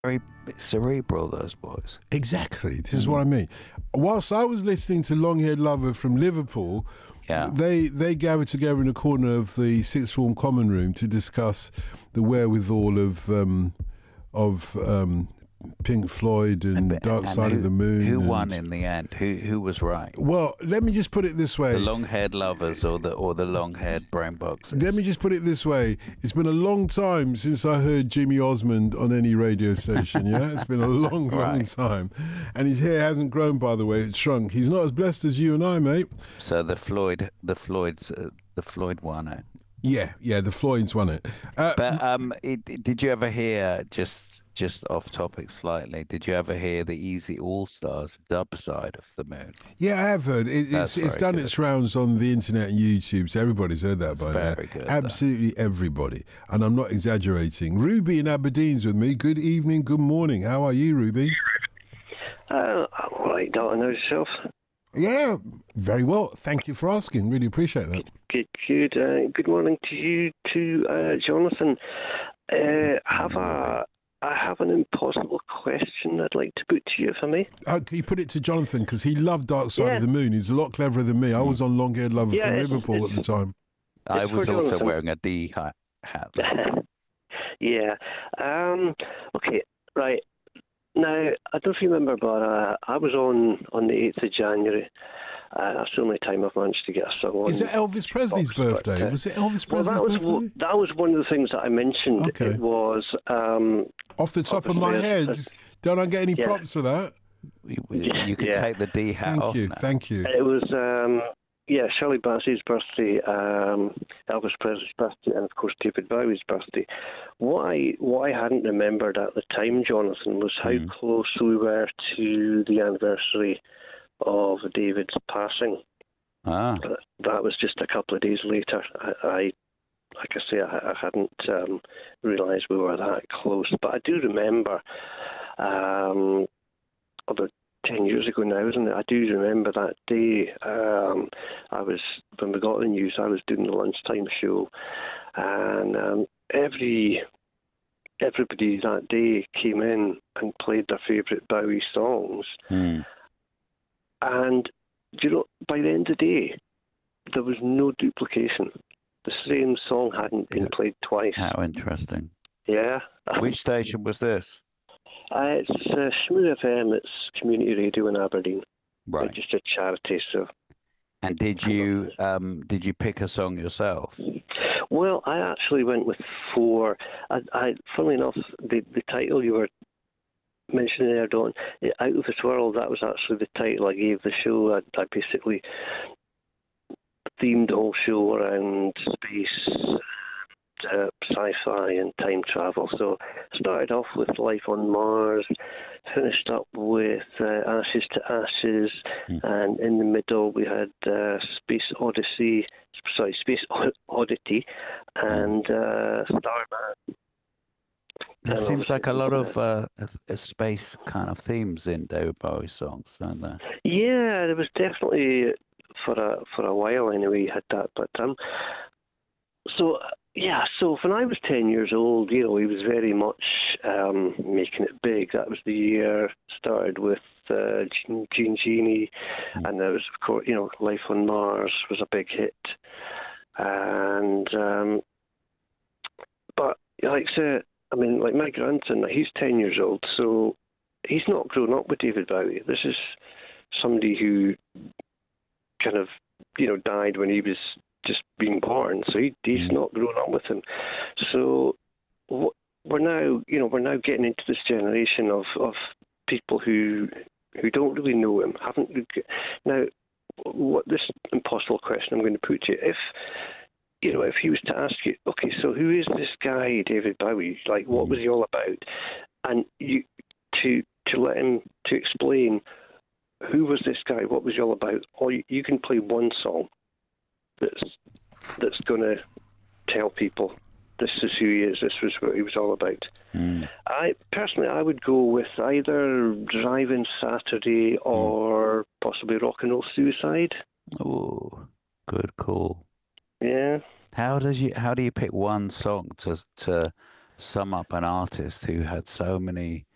very cerebral, those boys. Exactly. This is what I mean. Whilst I was listening to Long Haired Lover from Liverpool, they gathered together in a corner of the sixth form common room to discuss the wherewithal of Pink Floyd and Dark Side of the Moon. Who won in the end? Who was right? Well, let me just put it this way: the long-haired lovers or the long-haired brown boxers. Let me just put it this way: it's been a long time since I heard Jimmy Osmond on any radio station. Yeah, it's been a long time, and his hair hasn't grown. By the way, it's shrunk. He's not as blessed as you and I, mate. So the Floyd won it. Yeah, the Floyds won it. Did you ever hear, just off topic slightly, did you ever hear the Easy All-Stars dub side of The Moon? Yeah, I have heard. It's done its rounds on the internet and YouTube, so everybody's heard that by now. Very good. Absolutely everybody. And I'm not exaggerating. Ruby in Aberdeen's with me. Good evening, good morning. How are you, Ruby? I'm all right, don't I know yourself? Yeah, very well. Thank you for asking. Really appreciate that. Good. Good morning to you too, Jonathan. I have an impossible question I'd like to put to you, if I may. Can you put it to Jonathan? Because he loved Dark Side of the Moon. He's a lot cleverer than me. I was on Long Haired Lover from Liverpool at the time. I was also wearing a D hat. Yeah. Okay, right. Now, I don't remember, but I was on the 8th of January. That's the only time I've managed to get a song on. Is it Elvis Presley's birthday? Was it Elvis Presley's birthday? That was one of the things that I mentioned. Okay. It was... off the top of my head, don't I get any props for that? You can take the D hat off now. Thank you. It was... Shirley Bassey's birthday, Elvis Presley's birthday, and of course David Bowie's birthday. What I hadn't remembered at the time, Jonathan, was how close we were to the anniversary of David's passing. That was just a couple of days later. I hadn't realised we were that close, but I do remember about 10 years ago now, isn't it? I do remember that day. When we got the news, I was doing the lunchtime show, and everybody that day came in and played their favourite Bowie songs. And by the end of the day, there was no duplication. The same song hadn't been played twice. How interesting. Yeah. Which station was this? It's Shmoo FM. It's community radio in Aberdeen. Right. It's just a charity. So. And did you pick a song yourself? Well, I actually went with 4. Funnily enough, the title you were mentioning there, Don, Out of This World, that was actually the title I gave the show. I basically themed the whole show around space, sci-fi and time travel. So started off with Life on Mars, finished up with Ashes to Ashes, and in the middle we had Space Odyssey and Starman. There seems like a lot of space kind of themes in David Bowie songs, don't there? Yeah, there was definitely for a while anyway. Had that, but so when I was 10 years old, he was very much making it big. That was the year started with Gene Genie, and there was, of course, Life on Mars was a big hit, and but like I said, like my grandson, he's 10 years old, so he's not grown up with David Bowie. This is somebody who kind of, died when he was just being born, so he's not grown up with him. So we're now getting into this generation of people who don't really know him. Now, what this impossible question I'm going to put to you, if he was to ask you, okay, so who is this guy, David Bowie? Like, what was he all about? And you to let him to explain who was this guy, what was he all about? Or you can play one song that's going to tell people this is who he is, this was what he was all about. I would go with either Driving Saturday or possibly Rock and Roll Suicide. Oh, good call. Yeah. How do you pick one song to sum up an artist who had so many